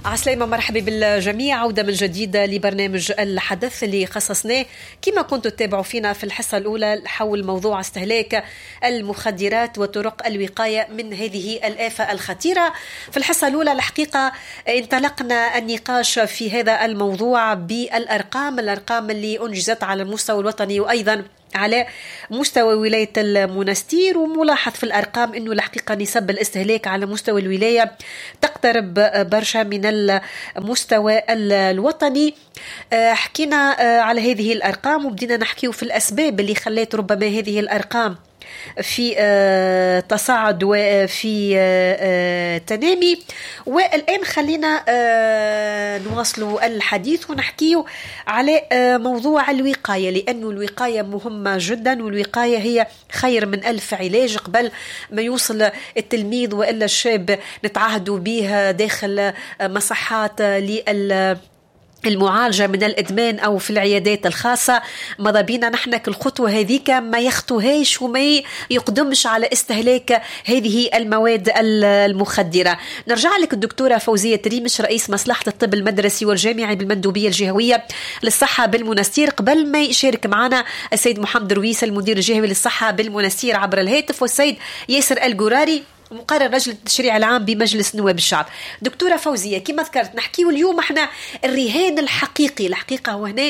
عسلامة، مرحبا بالجميع. عودة من جديد لبرنامج الحدث اللي خصصناه كما كنتوا تتابعوا فينا في الحصة الأولى حول موضوع استهلاك المخدرات وطرق الوقاية من هذه الآفة الخطيرة. في الحصة الأولى الحقيقة انطلقنا النقاش في هذا الموضوع بالأرقام اللي أنجزت على المستوى الوطني وأيضا على مستوى ولاية المنستير، وملاحظ في الأرقام أنه الحقيقة نسب الاستهلاك على مستوى الولاية تقترب برشا من المستوى الوطني. حكينا على هذه الأرقام وبدينا نحكيه في الأسباب اللي خلت ربما هذه الأرقام في تصاعد وفي تنامي. والآن خلينا نواصل الحديث ونحكيه على موضوع الوقاية، لأن الوقاية مهمة جدا، والوقاية هي خير من 1000 علاج. قبل ما يوصل التلميذ وإلا الشاب نتعهدوا به داخل مصحات المعالجة من الإدمان أو في العيادات الخاصة، ماذا بينا نحن كالخطوة هذيك ما يخطوهاش وما يقدمش على استهلاك هذه المواد المخدرة. نرجع لك الدكتورة فوزية تريمش، رئيس مصلحة الطب المدرسي والجامعي بالمندوبية الجهوية للصحة بالمنستير. قبل ما يشارك معنا السيد محمد رويس المدير الجهوي للصحة بالمنستير عبر الهاتف، والسيد ياسر الجراري مقرر رجل التشريع العام بمجلس نواب الشعب. دكتورة فوزية، كما ذكرت نحكيه اليوم احنا الرهان الحقيقة هو هنا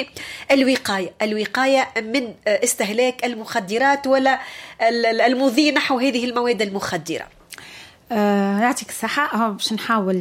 الوقاية من استهلاك المخدرات ولا المضي نحو هذه المواد المخدرة. يعطيك الصحة. باش نحاول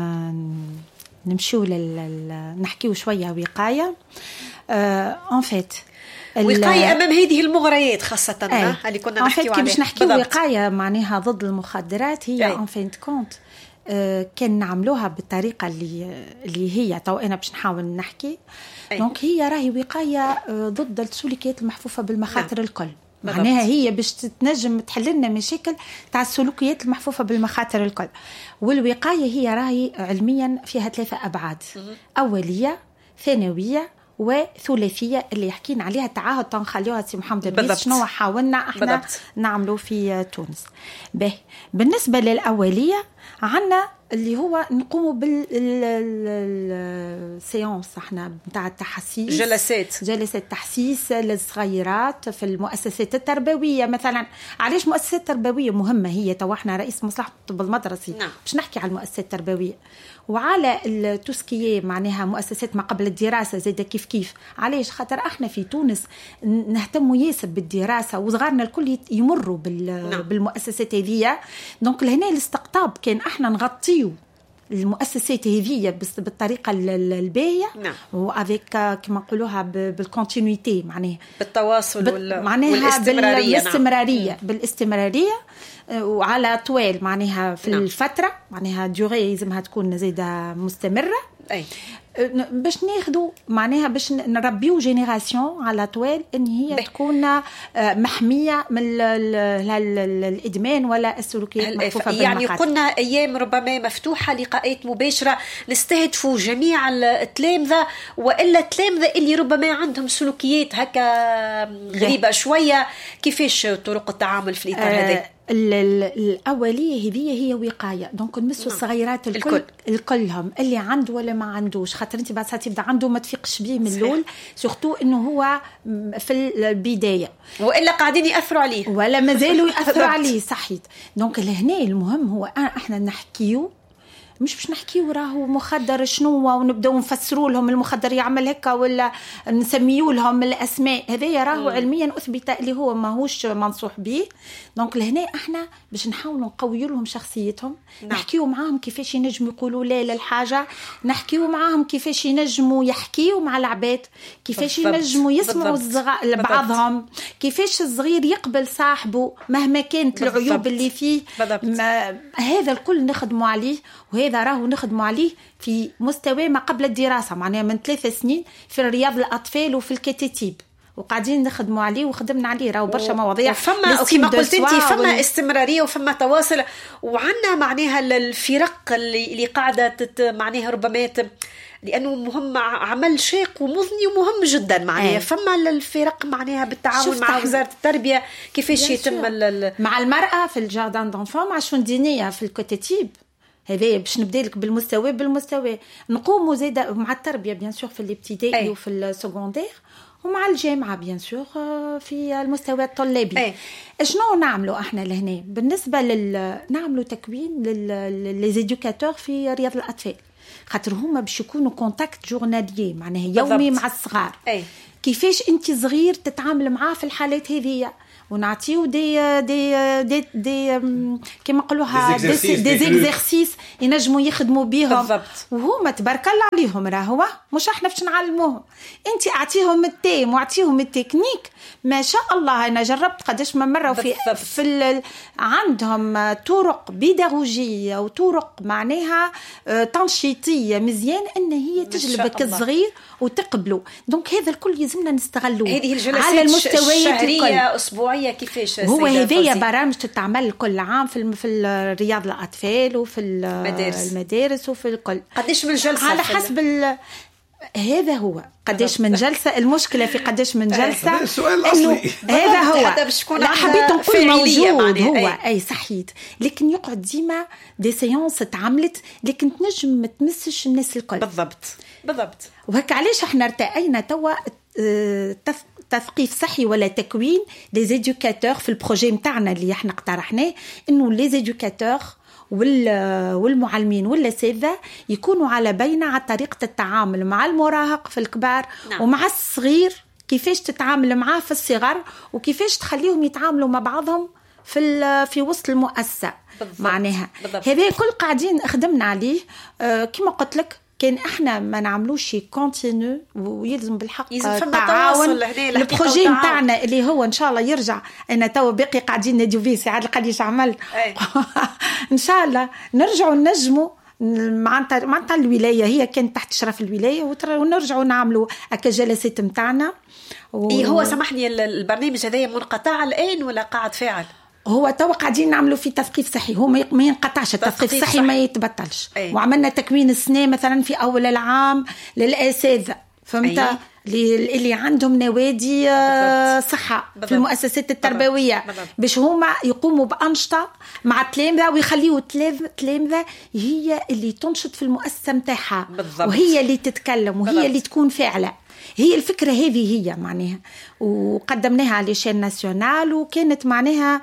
نمشيو نحكيو شوية وقاية. ان فيت وقاية أمام هذه المغريات خاصة اللي كنا نحكيو عليها. باش نحكيو وقاية معناها ضد المخدرات هي ان فيت كونت كان نعملوها بالطريقة اللي هي تو أنا باش نحاول نحكي. دونك هي راهي وقاية ضد السلوكيات المحفوفة بالمخاطر الكل. معناها هي باش تنجم تحللنا مشاكل تاع السلوكيات المحفوفة بالمخاطر الكل. والوقاية هي راهي علميا فيها 3 أبعاد: أولية، ثانوية، وثلاثية اللي يحكينا عليها التعاهد. تنخليوها سي محمد شنو حاولنا احنا نعملوا في تونس. بالنسبة للأولية عنا اللي هو نقوموا بالسيانس احنا بتاع التحسيس، جلسات تحسيس للصغيرات في المؤسسات التربوية مثلا. علاش مؤسسات تربوية مهمة؟ هي تو احنا رئيس مصلحة الطب المدرسي باش نحكي على المؤسسات التربوية وعلى التوسكية معناها مؤسسات ما قبل الدراسة زيدا كيف. علاش؟ خاطر احنا في تونس نهتموا ياسر بالدراسة وصغارنا الكل يمروا بالمؤسسات هذه. دونك لهنا الاستقطاب كان احنا نغطيو المؤسسات هذه بالطريقه الباهيه وافيك كما نقولوها بالكونتينيتي، معناها بالتواصل بالاستمراريه بالاستمراريه وعلى طوال معناها في الفتره، معناها ديوري لازمها تكون زايده مستمره. باش ناخذوا معناها باش نربيو جينيراسيون على طوال ان هي تكون محميه من الادمان ولا السلوكيات المحفوفه بالمخاطر. يعني قلنا ايام ربما مفتوحه لقاءات مباشره نستهدفوا جميع التلامذه والا التلامذه اللي ربما عندهم سلوكيات هكا غريبه شويه. كيفاش طرق التعامل في الاطار هذا؟ الأولية هذه هي وقاية. دونك نمسوا الصغيرات الكلهم اللي عنده ولا ما عندوش، خاطر انت بعد ساعات يبدا عنده ما تفيقش بيه من الأول، سورتو انه هو في البداية وإلا قاعدين يأثروا عليه ولا مازالوا يأثروا عليه. صحيت. دونك لهنا المهم هو احنا نحكيو، مش باش نحكيو راهو مخدر شنو ونبداو نفسروا لهم المخدر يعمل هكا ولا نسميوا لهم الاسماء. هذا راهو علميا اثبت اللي هو ماهوش منصوح به. دونك لهنا احنا باش نحاولوا نقويوا لهم شخصيتهم، نحكيو معاهم كيفاش ينجموا يقولوا لا للحاجه، نحكيو معاهم كيفاش ينجموا يحكيوا مع العباد، كيفاش ينجموا يسمعوا بعضهم، كيفاش الصغير يقبل صاحبه مهما كانت العيوب اللي فيه. هذا الكل نخدموا عليه، وهذا راهو نخدموا عليه في مستوى ما قبل الدراسة، معناها من 3 سنين في رياض الأطفال وفي الكتاتيب، وقاعدين نخدموا عليه وخدمنا عليه راهو برشا مواضيع. فما كما قلت انت فما استمرارية وفما تواصل، وعنا معناها الفرق اللي قاعدة معناها ربما لأنه مهم، عمل شاق ومضني ومهم جدا معناها. فما الفرق معناها بالتعاون مع وزارة التربية كيفاش يتم مع المرأة في الجاردان دونفون، مع شون دينية في الكتاتيب، هذا باش نبدا لك بالمستوى نقوموا زاده مع التربيه بيان سور في الابتدائي وفي السكوندير ومع الجامعه بيان سور في المستوى الطلابي. شنو نعملوا احنا لهنا بالنسبه نعملوا تكوين لي زيدوكاتور في رياض الاطفال، خاطر هما باش يكونوا كونتاكت جورنالي معناها يومي مع الصغار. كيفاش انت صغير تتعامل معاه في الحالات هذه، ونعطيو دي كما نقولوها دي زيكزارسيس ينجموا يخدموا بيهم، وهما تبارك الله عليهم راهو مش احنا باش نعلموهم، انت اعطيهم التيم واعطيهم التكنيك ما شاء الله. انا جربت قداش من مره في عندهم طرق بيداغوجيه وطرق معناها تنشيطيه مزيان ان هي تجلبك الصغير وتقبله. دونك هذا الكل يلزمنا نستغلوه هذه الجلسات على المستويات الشهريه اسبوعيه. كيفاش هو هذه برامج تتعمل كل عام في رياض الاطفال وفي المدارس وفي الكل. قداش من جلسه على حسب هذا هو قداش من جلسه. المشكله في قداش من جلسه السؤال الاصلي هذا هو. حبيت نقول موجود هو اي صحيت، لكن يقعد ديما دي سيونس تعملت لكن تنجم ما تمسش الناس الكل. بالضبط. وهك علاش احنا ارتقينا توا تثقيف صحي ولا تكوين لي زيدوكاتور في البروجي نتاعنا اللي احنا اقترحناه، انه لي زيدوكاتور والمعلمين والاساتذه يكونوا على بينه على طريقه التعامل مع المراهق في الكبار ومع الصغير، كيفاش تتعامل معاه في الصغر وكيفاش تخليهم يتعاملوا مع بعضهم في وسط المؤسسه. معناها هذا كل قاعدين خدمنا عليه. كما قلت لك كان احنا ما نعملوش كونتينيو ويلزم بالحق التعاون. البروجي نتاعنا اللي هو ان شاء الله يرجع، انا تو باقي قاعدين نديو فيه ساعات القديش عمل ان شاء الله نرجعوا نجموا معناتها الولايه هي كانت تحت اشراف الولايه ونرجعوا نعملوا هكا جلسات نتاعنا. هو سامحني البرنامج هذا منقطع الان ولا قاعد فاعل؟ هو تو قاعدين نعملوا في تثقيف صحي، هو ما ينقطعش التثقيف الصحي ما يتبطلش. وعملنا تكوين السنة مثلا في أول العام للأساتذة فهمت اللي عندهم نوادي صحة في المؤسسات التربوية باش هما يقوموا بأنشطة مع التلامذة ويخليوا التلامذة هي اللي تنشط في المؤسسة متاعها وهي اللي تتكلم وهي اللي تكون فاعلة. هي الفكرة هذه هي معناها، وقدمناها على شان ناسيونال وكانت معناها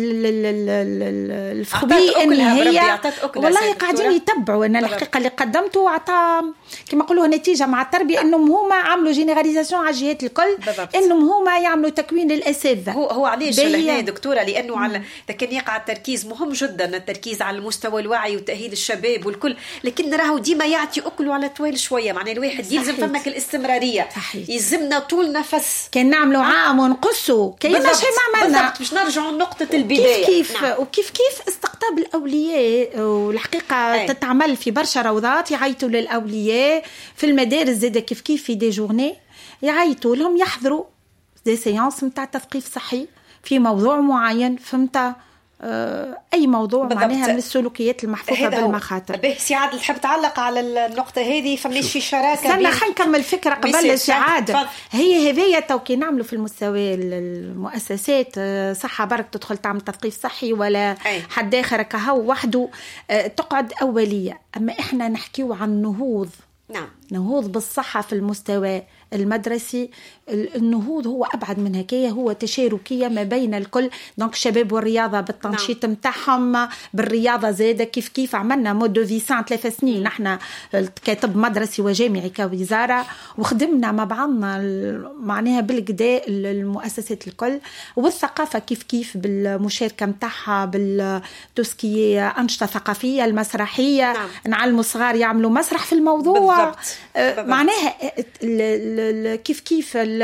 الفخبي ان هي والله قاعدين يتبعوا ان الحقيقة اللي قدمته عطى كما يقولوا نتيجة مع التربية، انهم هما عملوا جينيراليزاسيون على الجهات الكل، انهم هما يعملوا تكوين للاساتذة. هو علاش لهنا دكتورة؟ لانه على كان يقع التركيز مهم جدا، التركيز على المستوى الوعي وتأهيل الشباب والكل، لكن راهو ديما يعطي أكله على طويل شوية. معناه الواحد يلزم فمك الاستمرارية، يلزمنا طول نفس. كان نعملوا عام ونقصوا كيما شيء ما عملنا باش نرجعوا لنقطة البداية. كيف وكيف استقطاب الأولياء، والحقيقة تتعمل في برشا روضات يعيطوا للأولياء في المدارس زادة كيف في دي جورني يعيطوا لهم يحضروا دي سيانس متاع تثقيف صحي في موضوع معين. فهمت أي موضوع معناها من السلوكيات المحفوفة بالمخاطر. به سعاد تحب تعلق على النقطة هذه؟ فماش في شراكة؟ خلينا نكمل فكرة قبل سعاد. هي هذية توكي نعملوا في المستوى المؤسسات صحة برك تدخل تعمل تثقيف صحي ولا حد آخر كهو وحده تقعد أولية. أما إحنا نحكيو عن نهوض. نهوض بالصحة في المستوى المدرسي. النهوض هو أبعد من هكاية، هو تشاركية ما بين الكل. دونك الشباب والرياضة بالتنشيط متاعهم بالرياضة زادة كيف عملنا مود دو فيسان 3 سنين نحن كاتب مدرسي وجامعي كوزارة، وخدمنا مع بعضنا معناها بالقداء المؤسسات الكل. والثقافة كيف بالمشاركة متاعها بالتوسكية أنشطة ثقافية المسرحية. نعلموا الصغار يعملوا مسرح في الموضوع. بالضبط. معناها كيف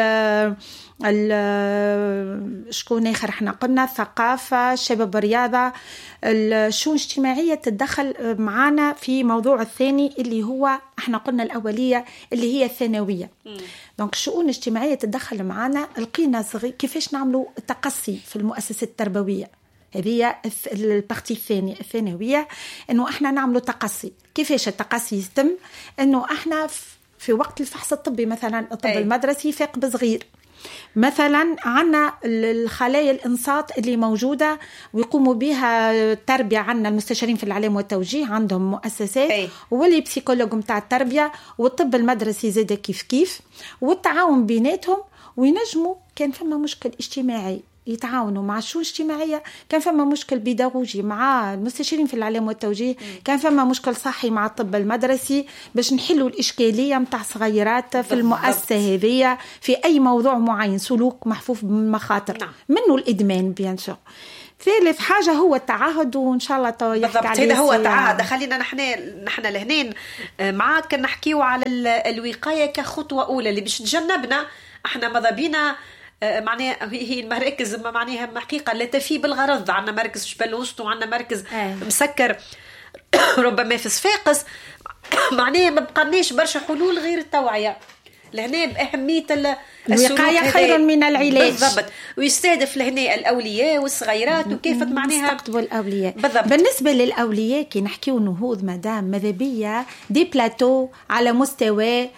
شكون آخر احنا قلنا الثقافة الشباب الرياضة الشؤون الاجتماعية تتدخل معنا في موضوع الثاني اللي هو احنا قلنا الأولية اللي هي الثانوية. دونك الشؤون الاجتماعية تتدخل معنا. لقينا كيفاش نعملوا التقصي في المؤسسات التربوية. هذه البارتي الثانوية انه احنا نعملوا تقصي. كيفاش التقصي يتم؟ انه احنا في وقت الفحص الطبي مثلا الطب المدرسي فاق بصغير مثلا عنا الخلايا الإنصات اللي موجودة ويقوموا بها التربية. عنا المستشارين في الإعلام والتوجيه عندهم مؤسسات، واللي بسيكولوج متاع التربية، والطب المدرسي زاد كيف والتعاون بيناتهم، وينجموا كان فما مشكل اجتماعي يتعاونوا مع الشؤون الاجتماعية، كان فما مشكل بيداغوجي مع المستشارين في الإعلام والتوجيه، كان فما مشكل صحي مع الطب المدرسي، باش نحلوا الإشكالية متاع صغيرات في المؤسسة هذه في أي موضوع معين، سلوك محفوف بالمخاطر منه الإدمان بيانسور. ثالث حاجة هو التعهد، وإن شاء الله بالضبط هذا هو التعهد. خلينا نحن لهنين معاك نحكيو على الوقاية كخطوة أولى اللي باش تجنبنا احنا ماذا بينا معناها هي المراكز معناها حقيقة لا تفي بالغرض. عندنا مركز جبل الوسط وعندنا مركز مسكر ربما في صفاقس، معناها ما بقناش برشا حلول غير التوعية لهنا بأهمية الوقاية خير من العلاج. بالضبط، ويستهدف لهنا الأولياء والصغيرات وكيف معناها تستقطبوا الأولياء. بالضبط. بالنسبة للأولياء كي نحكيو نهوض مدام ماذا بيا دي بلاتو على مستوى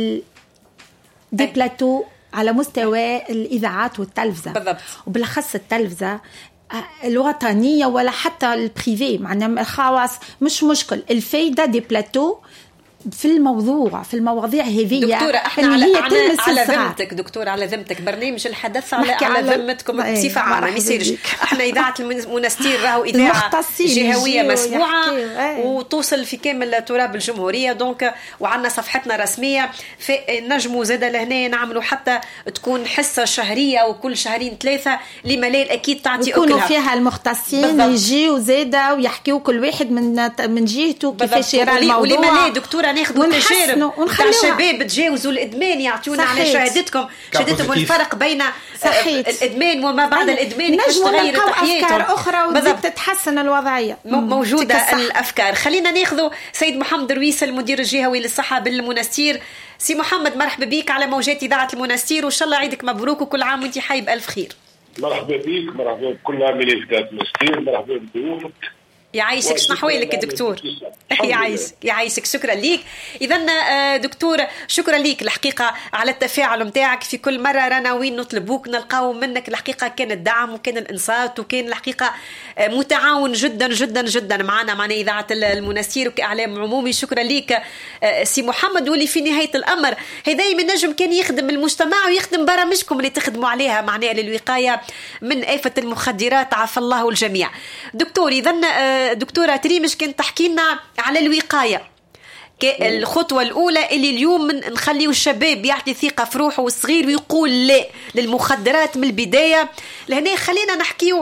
دي بلاتو على مستوى الإذاعات والتلفزة. بالضبط. وبالأخص التلفزة الوطنية ولا حتى البريفي، معناها الخواص مش مشكل. الفايدة دي بلاتو في المواضيع هذه دكتورة احنا على ذمتك دكتورة، على ذمتك برنامج الحدث على ذمتكم بصفة عامة. ما يصيرش احنا إذاعة المنستير راهو إذاعة جهوية مسموعة وتوصل في كامل تراب الجمهورية دونك، وعنا صفحتنا رسمية فنجموا زادة لهنا نعملوا حتى تكون حصة شهرية وكل شهرين 3 لملال أكيد تعطي أكلها، يكونوا فيها المختصين يجيوا زادة ويحكيوا كل واحد من جهته كيفاش يرى الموضوع. ولملال دكتورة ناخذوا تجارب تاع شباب تجاوزوا الادمان يعطيونا على شهادتهم الفرق بين الادمان وما بعد الادمان، كيفاش تغير حياتهم افكار اخرى وتزيد تتحسن الوضعيه موجوده الافكار. خلينا ناخذوا سيد محمد درويس المدير الجهوي للصحه بالمنستير. سي محمد مرحبا بك على موجات اذاعه المنستير، وان شاء الله عيدك مبروك وكل عام وانت حي بالف خير. مرحبا بك، مرحبا بكل عاملين في اذاعه المنستير، مرحبا بضيوفك. يعيشك. شنو احوالك يا دكتور؟ يعيشك شكرا ليك. اذا دكتور شكرا ليك الحقيقه على التفاعل متاعك في كل مره رانا وين نطلبوك نلقاو منك الحقيقه كان الدعم وكان الانصات وكان الحقيقه متعاون جدا جدا جدا معنا اذاعه المنستير وكاعلام عمومي. شكرا ليك سي محمد. واللي في نهايه الامر هذا من نجم كان يخدم المجتمع ويخدم برامجكم اللي تخدموا عليها معناها للوقايه من آفة المخدرات، عافى الله الجميع. دكتور اذا دكتورة تريمش كنت تحكي لنا على الوقاية الخطوة الأولى اللي اليوم نخليه الشباب يعطي ثقة في روحه والصغير ويقول لا للمخدرات من البداية. لهنا خلينا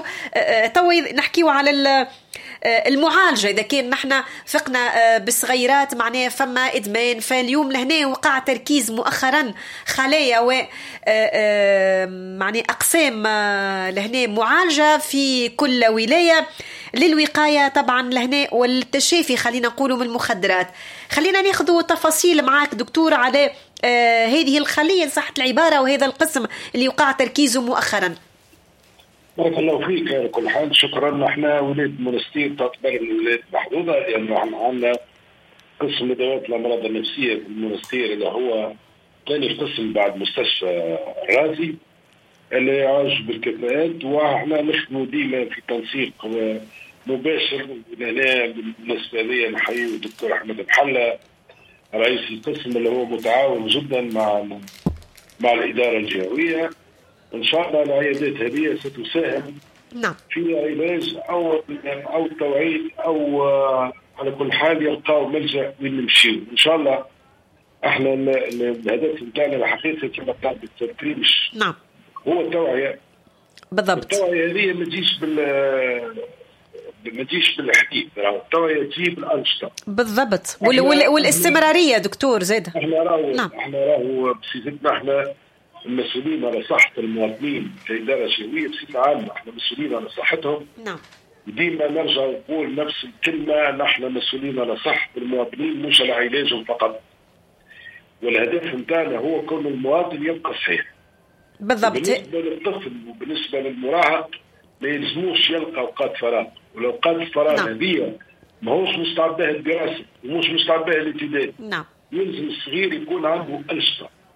نحكيو على المعالجة. إذا كان نحن فقنا بالصغيرات معناه فما إدمان، فاليوم لهنا وقع تركيز مؤخرا خلايا معناه أقسام لهنا معالجة في كل ولاية للوقاية طبعا لهنا والتشافي خلينا نقولوا من المخدرات. خلينا ناخذوا تفاصيل معاك دكتور على هذه الخلية صحة العبارة وهذا القسم اللي وقع تركيزه مؤخرا. بارك الله فيك على كل حال. شكرا. احنا ولاية المنستير تعتبر الولايات محظوظة لأنه عندنا قسم لدوات الأمراض النفسية في المنستير اللي هو ثاني قسم بعد مستشفى الرازي اللي يعالج بالكفاءات، واحنا نخدموا ديما في تنسيق مباشر. هنا بالنسبة لي نحيي الدكتور أحمد محلة رئيس القسم اللي هو متعاون جدا مع الإدارة الجهوية. إن شاء الله العيادات هذه ستساهم في علاج أو توعية أو على كل حال يلقاو ملجأ وين نمشيو. إن شاء الله احنا الهدف نتاعنا الحقيقي كما قال الدكتور كريمش هو التوعية. بالضبط. التوعية هذه ما تجيش بالحديث، التوعية تجي بالأنشطة. بالضبط. والاستمرارية دكتور زيد. احنا راهو بصفتنا احنا المسؤولين على صحة المواطنين كإدارة جهوية بصفة عامة، احنا مسؤولين على صحتهم. ديما نرجع نقول نفس الكلمة، نحن مسؤولين على صحة المواطنين مش على علاجهم فقط. والهدف نتاعنا هو كون المواطن يبقى صحيح. بالضبط. بالنسبة للطفل وبالنسبة للمراهق ما يلزموش يلقى أوقات فراغ، والأوقات الفراغ هذه ما هوش مستعد بها الدراسة ومش مستعد بها الابتدائي. يلزم الصغير يكون عنده أنشطة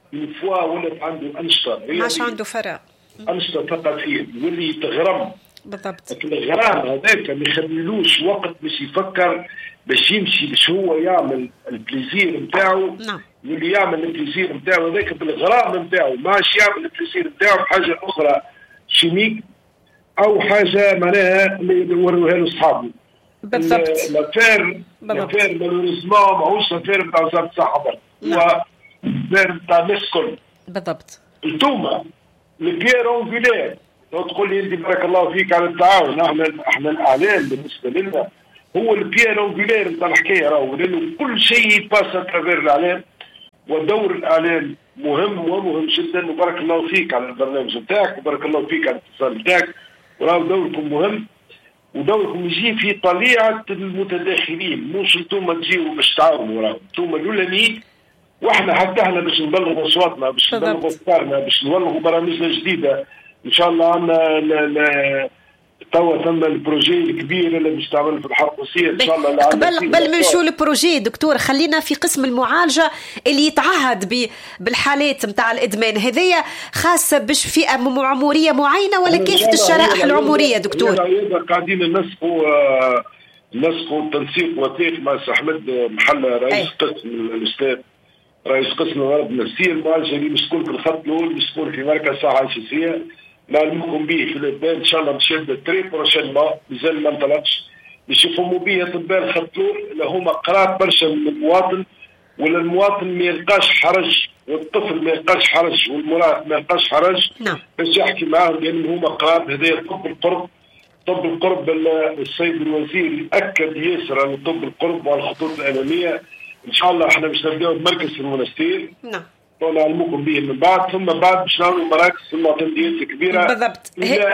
الفوا ولات عنده أنشطة، ماش عنده فرق، أنشطة ثقافية واللي تغرم. بالضبط. الغرام هذاك ما يخليلوش وقت باش يفكر باش يمشي باش هو يعمل البليزير نتاعو. نعم. واللي يعمل البليزير نتاعو هذاك بالغرام نتاعو، ماش يعمل البليزير نتاعو بحاجة أخرى شيميك أو حاجة معناها اللي يوروها له أصحابه. بالضبط. لافير مالوريزمون ماهوش لافير نتاع وزارة الصحة برك، هو لافير نتاع الناس الكل. بالضبط. انتوما البيير اونفيلير تقول لي انت بارك الله فيك على التعاون. احنا الاعلام بالنسبه لنا هو البيير اونفيلير نتاع الحكايه، راهو لانه كل شيء باس اترافير الاعلام، ودور الاعلام مهم ومهم جدا. وبارك الله فيك على البرنامج نتاعك، وبارك الله فيك على الاتصال نتاعك، وراهو دوركم مهم، ودوركم يجي في طليعه المتداخلين، مش انتم تجيوا باش تعاونوا، راهو انتم الاولانيين واحنا حتى احنا باش نبلغوا اصواتنا، باش نبلغوا افكارنا، باش نبلغوا برامجنا جديده ان شاء الله. عندنا توا ثم البروجي الكبير اللي باش تعمل في الحرقوسيه ان شاء الله. قبل ما نمشوا للبروجي دكتور، خلينا في قسم المعالجه اللي يتعهد بالحالات نتاع الادمان هذيا، خاصه باش فئه عمريه معينه ولا كافه الشرائح العمريه دكتور؟ قاعدين نسقوا التنسيق وثيق مع سي احمد محلى رئيس قسم الاستاذ رئيس قسم الامراض النفسيه المعالجه اللي مسكون في الخط الاول، مسكون في مركز صحه اساسيه نعلمكم به في الابان ان شاء الله. باش يبدا التري بروشينمون، مازال ما انطلقش، باش يفهموا به اطباء الخط الاول اللي هما قراب برشا من المواطن، ولا المواطن ما يلقاش حرج، والطفل ما يلقاش حرج، والمراهق ما يلقاش حرج باش يحكي معاهم، لان هما قراب. هذا طب القرب السيد الوزير اكد ياسر على طب القرب وعلى الخطوط الاماميه. ان شاء الله احنا باش نبداو بمركز في المنستير، نعم، ونعلمكم به من بعد، ثم بعد باش نعملوا مراكز في المعتمديات الكبيره. بالضبط.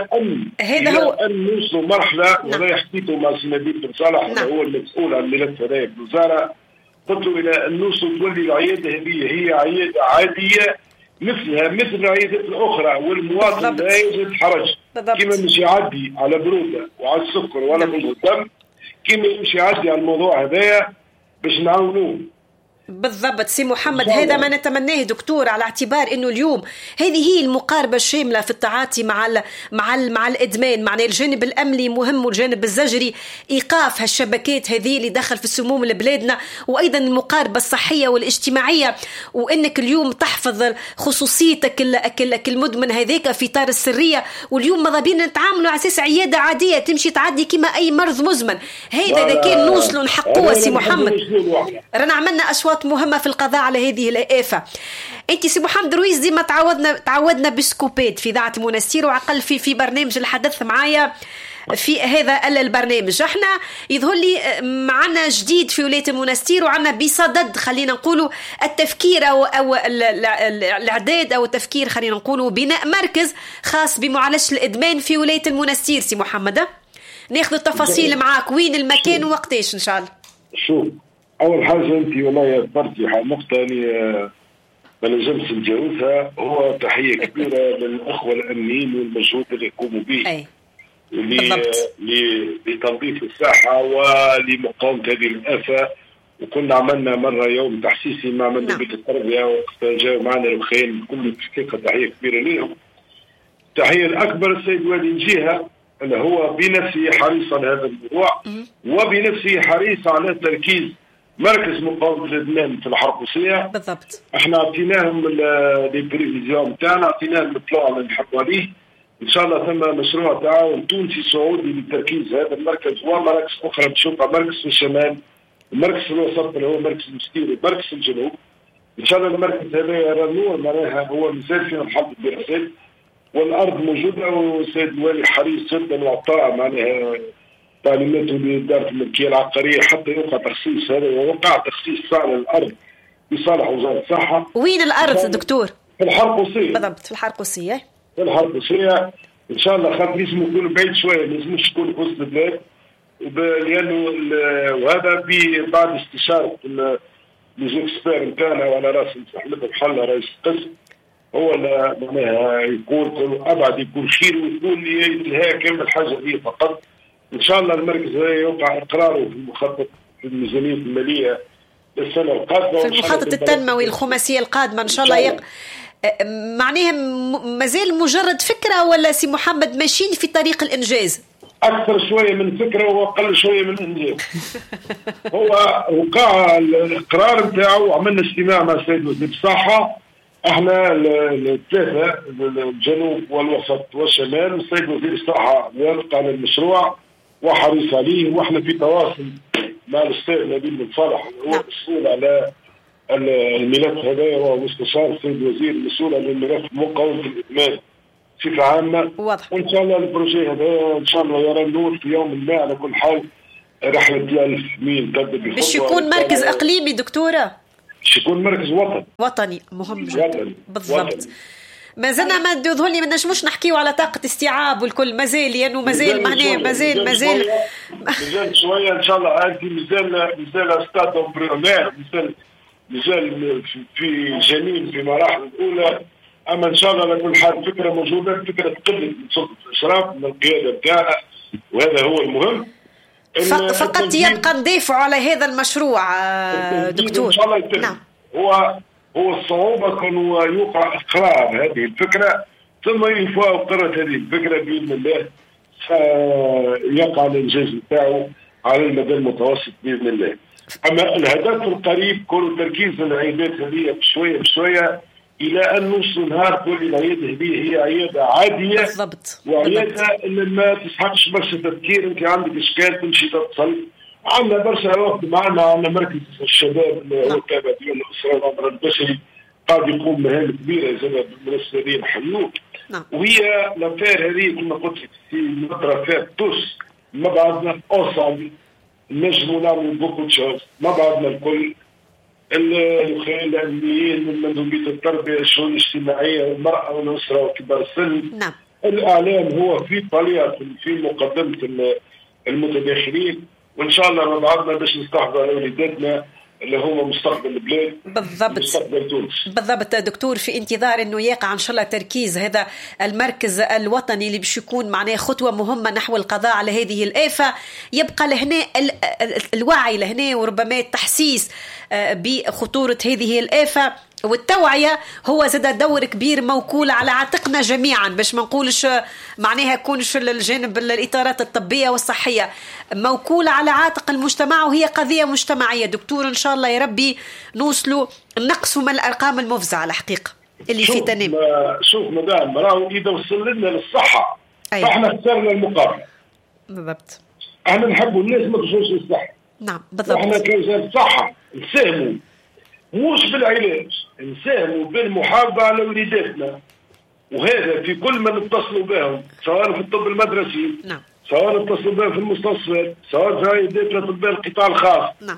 هذا هو ان نوصلوا مرحله. وانا حكيته مع سي نبيل بن صالح هو المسؤول عن الملف هذا بالوزاره، قلت له الى ان نوصلوا تولي العياده هذه هي عياده عاديه مثلها مثل العيادات الاخرى، والمواطن لا يجد حرج. كما مش يعدي على بروده وعلى السكر ولا من الدم، كما مش يعدي على الموضوع هذايا باش نعاونوه. بالضبط سي محمد، هذا ما نتمناه دكتور، على اعتبار انه اليوم هذه هي المقاربه الشامله في التعاطي مع الادمان. معناه الجانب الامني مهم والجانب الزجري، ايقاف هالشبكات هذه اللي دخل في السموم لبلادنا، وايضا المقاربه الصحيه والاجتماعيه، وانك اليوم تحفظ خصوصيتك المدمن هذاك في اطار السريه. واليوم ماذا بينا نتعاملوا على اساس عياده عاديه تمشي تعدي كما اي مرض مزمن. هذا اذا كان نوصلوا نحقوه سي محمد، رانا عملنا اشواط مهمة في القضاء على هذه الآفة. انت سي محمد رويس ديما تعودنا بسكوبات في إذاعة المنستير، وعقل في برنامج الحدث معايا في هذا البرنامج. احنا يظهر لي معنا جديد في ولاية المنستير، وعنا بصدد خلينا نقولوا التفكير او الاعداد او التفكير خلينا نقولوا بناء مركز خاص بمعالجة الادمان في ولاية المنستير. سي محمد ناخذ التفاصيل معاك، وين المكان ووقتاش ان شاء الله؟ شوف، أول حاجة أنت والله أثبرتي نقطة ما نجمش نتجاوزها، هو تحية كبيرة للأخوة الأمنيين والمجهود اللي يقوموا به لتنظيف الساحة ولمقاومة هذه الآفة. وكنا عملنا مرة يوم تحسيسي مع من بيت التربية، وقت جاءوا معنا الأخوين كل حقيقة تحية كبيرة لهم. التحية الأكبر السيد والي الجهة اللي هو بنفسه حريص على هذا الموضوع، وبنفسه حريص على تركيز مركز مقاومة الإدمان في الحرقوسية. بالضبط. احنا اعطيناهم لي بريفيزيون نتاعنا، اعطيناهم البلان اللي نحبوا عليه. ان شاء الله ثم مشروع تعاون تونسي سعودي لتركيز هذا المركز ومراكز اخرى بشوفها، مركز في الشمال، المركز في الوسط اللي هو مركز المستير، ومركز في الجنوب. ان شاء الله المركز هذا يرى النور، معناها هو مازال فينا محل الدراسات والارض موجوده، والسيد الوالي حريص جدا واعطاء معناها تعليماته لإدارة الملكية العقارية حتى يوقع تخصيص هذا، ووقع تخصيص فعلا الأرض بصالح وزارة الصحة. وين الأرض دكتور؟ في الحرقوسية. بالضبط في الحرقوسية. في الحرقوسية إن شاء الله، خاطر لازم يكون بعيد شوية، ما لازمش يكون في وسط البلاد، لأنه وهذا بعد استشارة ليزيكسبير نتاعنا وعلى رأس أحمد محلى رئيس القسم، هو معناها يكون أبعد يكون خير، ويكون ينتهي كامل الحاجة دي فقط. إن شاء الله المركز هذا يوقع إقراره في المخطط في الميزانية المالية السنة القادمة في المخطط التنموي الخماسية القادمة إن شاء الله. معناها مازال مجرد فكرة ولا سي محمد ماشيين في طريق الإنجاز؟ أكثر شوية من فكرة وأقل شوية من إنجاز. هو وقع القرار نتاعو، عملنا اجتماع مع السيد وزير الصحة، احنا الثلاثة الجنوب والوسط والشمال، والسيد وزير الصحة وافق على المشروع وحريص عليه، واحنا في تواصل مع الأستاذ نبيل بن صالح هو مسؤول على الملف هذا، ومستشار السيد وزير المسؤول على الملف مقاومة الإدمان بصفة عامة. وإن شاء الله البروجي هذا إن شاء الله يرى النور في يوم ما. على كل حال رحلة 1000 ميل تبدأ باش يكون مركز إقليمي دكتورة، باش يكون مركز وطني مهم جدا. بالضبط. ما زلنا ما يظهر لي ما نجموش نحكيو على طاقة استيعاب والكل، مازال لأنه مازال معناه مازال شوية إن شاء الله. هذه مازال ستاد امبريونير، مازال في جنين في مراحل الأولى. أما إن شاء الله على كل حال فكرة موجودة، فكرة تقدم من سلطة الإشراف من القيادة بتاعنا، وهذا هو المهم. فقط يبقى ندافع على هذا المشروع دكتور. إن شاء الله يتم. نعم. هو الصعوبة كان يوقع إقرار هذه الفكرة، ثم يقرر هذه الفكرة بإذن الله سيقع الإنجاز بتاعه على المدى المتوسط بإذن الله. أما الهدف القريب كل تركيز العيادات هذه بشوية إلى أن نص نهار كل العيادة هذه هي عيادة عادية. بالضبط. وعيادة اللي ما تسحقش برشا تفكير، أنت عندك إشكال تمشي تتصل. عندنا برشا وقت معنا، عندنا مركز الشباب اللي هو تابع ديال الأسرة والعمر البشري قاعد يقوم مهام كبيرة زي بالمناسبة هذه الحلول. وهي لافير هذه كما قلت لك في نطرة فيها توس مع بعضنا أوصل نجموا نعمل بوكو تشوز مع بعضنا الكل، الخيال العلميين من مندوبية التربية الشؤون الاجتماعية والمرأة والأسرة وكبار السن. الإعلام هو في طليعة في مقدمة المتداخلين، وإن شاء الله مع بعضنا باش نستحضر أولاداتنا اللي هم مستقبل البلاد. بالضبط. مستقبل تونس. بالضبط دكتور، في انتظار انه يقع ان شاء الله تركيز هذا المركز الوطني اللي باش يكون معناه خطوه مهمه نحو القضاء على هذه الآفة. يبقى لهنا الوعي لهنا، وربما التحسيس بخطوره هذه الآفة والتوعية هو زاد دور كبير موكول على عاتقنا جميعا، باش ما نقولش معناها كونش الجانب الإطارات الطبية والصحية، موكول على عاتق المجتمع، وهي قضية مجتمعية. دكتور إن شاء الله يا ربي نوصلوا نقصوا من الأرقام المفزعة الحقيقة اللي في تنام. شوف مدام راهو إذا وصل لنا للصحة فإحنا خسرنا المقابلة. بالضبط. احنا نحبوا الناس ما تخشوش للصحة. نعم بالضبط. احنا كوزارة الصحة نساهموا مش بالعلاج، نساهموا بالمحافظة على وليداتنا، وهذا في كل ما نتصلوا بهم سواء في الطب المدرسي. نعم. سواء نتصلوا بهم في المستشفيات، سواء في عيادات الأطباء القطاع الخاص. نعم.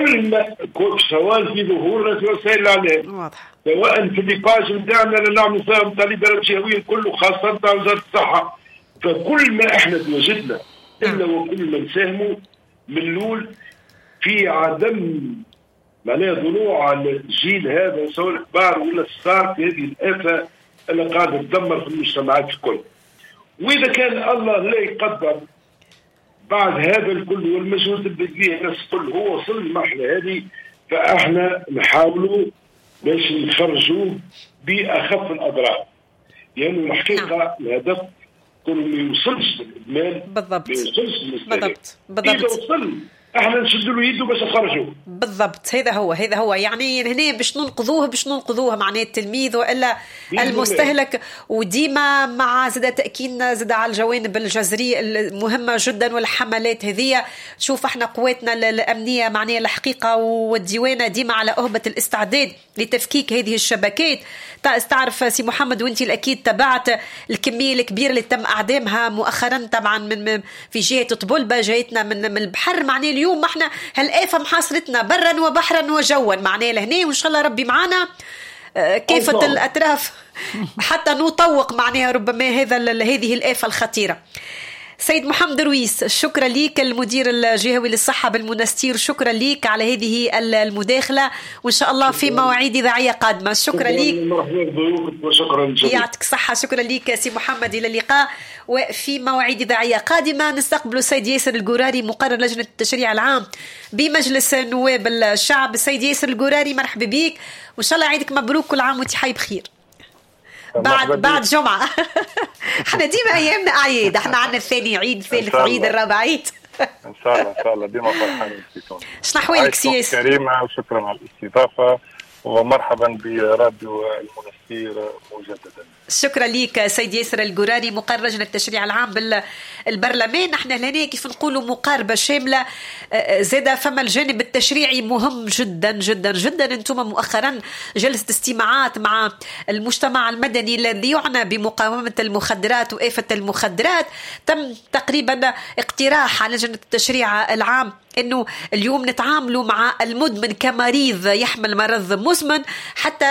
سواء في ظهورنا في وسائل الإعلام. واضح. سواء في الليباج نتاعنا اللي نعمل فيها مطالبة الجهوية كله خاصة نتاع وزارة الصحة. فكل ما احنا تواجدنا إلا وكل ما نساهموا من الأول في عدم معناها ضلوع على الجيل هذا سواء الكبار ولا الصغار في هذه الآفة اللي قاعدة تدمر في المجتمعات الكل. وإذا كان الله لا يقدر بعد هذا الكل والمجهود اللي فيه الناس الكل هو وصل المرحلة هذه، فاحنا نحاولوا باش نخرجوه بأخف الأضرار. يعني الحقيقة الهدف كل ما يوصلش للإدمان. بالضبط. ما يوصلش للمستهلك. بالضبط. إذا وصل احنا نشد له يده باش نخرجوه. بالضبط. هذا هو يعني هنا باش ننقذوه معناه التلميذ والا المستهلك. وديما مع زاد تاكيد زاد على الجوانب الجذريه المهمه جدا والحملات هذه. شوف احنا قواتنا الامنيه معناه الحقيقه والديوانه ديما على أهبة الاستعداد لتفكيك هذه الشبكات. تعرف سي محمد وانت الاكيد تبعت الكميه الكبيره اللي تم اعدامها مؤخرا طبعا من في جهه طبلبه جايتنا من البحر. معناه اليوم احنا هالآفة محاصرتنا برا وبحرا وجوا معناه لهنا، وان شاء الله ربي معنا كافة الأطراف حتى نطوق معناها ربما هذه الآفة الخطيرة. سيد محمد رويس شكرا ليك المدير الجهوي للصحة بالمنستير، شكرا ليك على هذه المداخلة، وإن شاء الله في مواعيد إذاعية قادمة. شكرا ليك. مرحبا بضيوفك وشكرا جزيلا. يعطيك صحة. شكرا ليك سي محمد، إلى اللقاء. وفي مواعيد إذاعية قادمة نستقبل السيد ياسر القراري مقرر لجنة التشريع العام بمجلس نواب الشعب. السيد ياسر القراري مرحبا بك، وإن شاء الله عيدك مبروك، كل عام وانت حي بخير. بعد جمعة احنا ديما أيامنا أعياد، احنا عندنا الثاني عيد، الثالث عيد، الرابع عيد. ان شاء الله ديما فرحانين فيكم. شنو احوالك سي ياسر؟ كريمه وشكرا على الاستضافه ومرحبا براديو المنستير مجددا. شكرا لك سيد ياسر القراري مقرر لجنة التشريع العام بالبرلمان. نحن لهنا كيف نقولوا مقاربة شاملة، زاد فما الجانب التشريعي مهم جدا جدا جدا. انتم مؤخرا جلسة استماعات مع المجتمع المدني الذي يعنى بمقاومة المخدرات وآفة المخدرات، تم تقريبا اقتراح على لجنة التشريع العام انه اليوم نتعاملوا مع المدمن كمريض يحمل مرض مزمن حتى